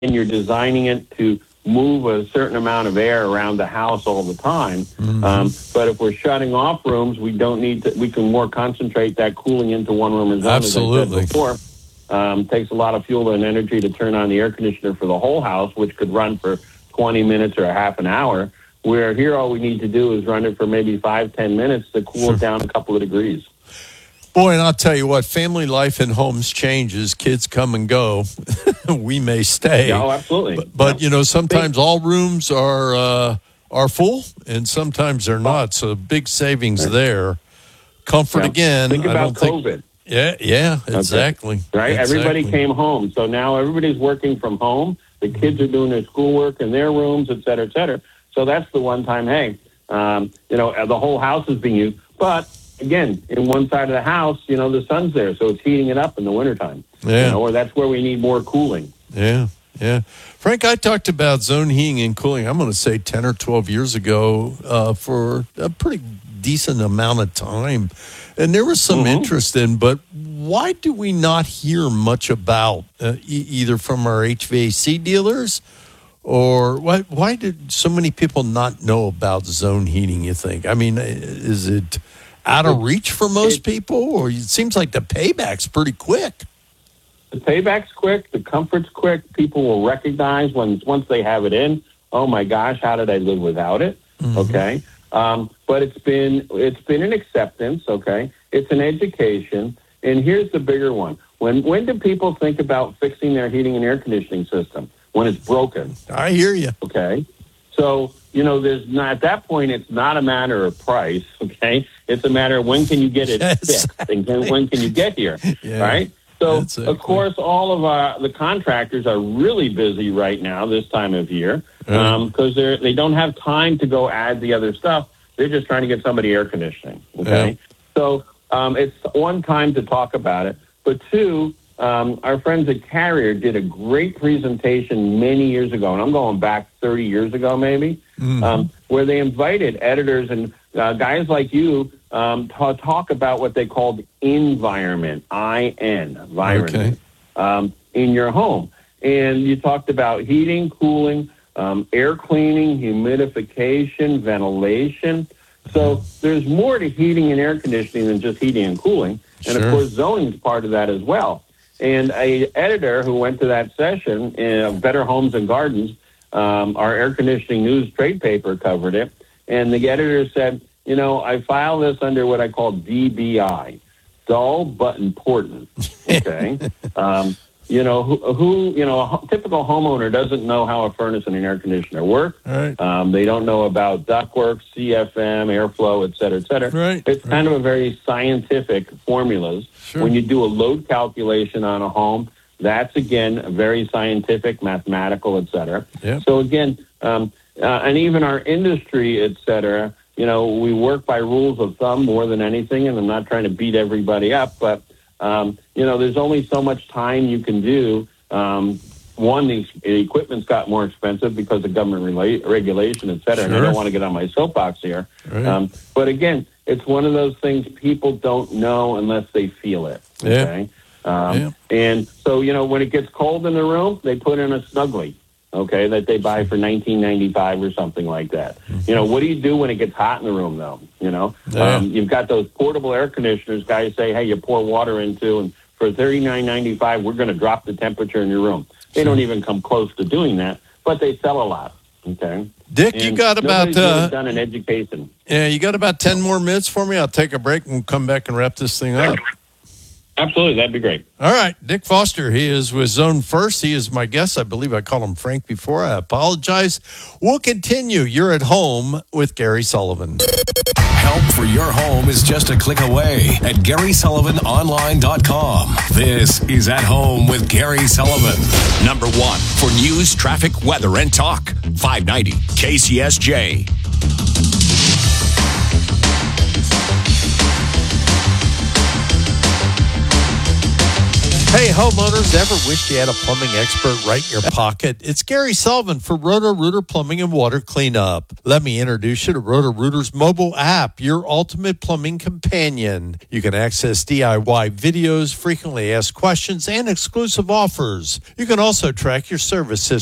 and you're designing it to move a certain amount of air around the house all the time. But if we're shutting off rooms, we don't need to. We can more concentrate that cooling into one room or zone. Absolutely. As I said before, takes a lot of fuel and energy to turn on the air conditioner for the whole house, which could run for 20 minutes or a half an hour. Where here, all we need to do is run it for maybe 5-10 minutes to cool it down a couple of degrees. Boy, and I'll tell you what, family life in homes changes. Kids come and go. We may stay. Yeah, oh, absolutely. But sometimes all rooms are full, and sometimes they're not. So big savings there. Comfort again. Think about COVID. Yeah, exactly. Okay. Right? Exactly. Everybody came home. So now everybody's working from home. The kids are doing their schoolwork in their rooms, et cetera, et cetera. So that's the one time, the whole house is being used. But again, in one side of the house, the sun's there, so it's heating it up in the wintertime. Yeah. Or that's where we need more cooling. Yeah. Frank, I talked about zone heating and cooling, I'm going to say 10 or 12 years ago for a pretty decent amount of time. And there was some interest in, but why do we not hear much about either from our HVAC dealers or why did so many people not know about zone heating, you think? I mean, is it out of reach for most people, or it seems like the payback's pretty quick? The payback's quick. The comfort's quick. People will recognize once they have it in, oh, my gosh, how did I live without it? Okay. But it's been an acceptance, okay? It's an education. And here's the bigger one. When do people think about fixing their heating and air conditioning system? When it's broken. I hear you. Okay. So, there's not, at that point, it's not a matter of price, okay? It's a matter of when can you get it fixed and when can you get here, right? So, of course, all of the contractors are really busy right now this time of year because they don't have time to go add the other stuff. They're just trying to get somebody air conditioning, okay? So it's one time to talk about it. But two, our friends at Carrier did a great presentation many years ago, and I'm going back 30 years ago maybe, where they invited editors and guys like you to talk about what they called environment, environment, in your home. And you talked about heating, cooling, air cleaning, humidification, ventilation. So there's more to heating and air conditioning than just heating and cooling. And, of course, zoning is part of that as well. And an editor who went to that session in Better Homes and Gardens, our air conditioning news trade paper covered it. And the editor said, I file this under what I call DBI, dull but important. Okay. A typical homeowner doesn't know how a furnace and an air conditioner work. Right. They don't know about ductwork, CFM, airflow, et cetera, et cetera. Right. It's kind of a very scientific formulas. Sure. When you do a load calculation on a home, that's, again, very scientific, mathematical, et cetera. Yep. So, again, and even our industry, et cetera, we work by rules of thumb more than anything, and I'm not trying to beat everybody up, but there's only so much time you can do. One, the equipment's got more expensive because of government regulation, et cetera, and I don't want to get on my soapbox here. Right. But again, it's one of those things people don't know unless they feel it. Okay. And so, when it gets cold in the room, they put in a Snuggly, okay, that they buy for $19.95 or something like that. What do you do when it gets hot in the room, though? You've got those portable air conditioners. Guys say, hey, you pour water into, and for $39.95, we're going to drop the temperature in your room. They don't even come close to doing that, but they sell a lot. Okay, Dick, you got about done an education. Yeah, you got about 10 more minutes for me. I'll take a break and we'll come back and wrap this thing up. Absolutely, that'd be great. All right, Dick Foster, he is with Zone First. He is my guest. I believe I called him Frank before. I apologize. We'll continue. You're at home with Gary Sullivan. Help for your home is just a click away at GarySullivanOnline.com. This is At Home with Gary Sullivan. Number one for news, traffic, weather, and talk. 590 KCSJ. Hey, homeowners, ever wished you had a plumbing expert right in your pocket? It's Gary Sullivan for Roto-Rooter Plumbing and Water Cleanup. Let me introduce you to Roto-Rooter's mobile app, your ultimate plumbing companion. You can access DIY videos, frequently asked questions, and exclusive offers. You can also track your service history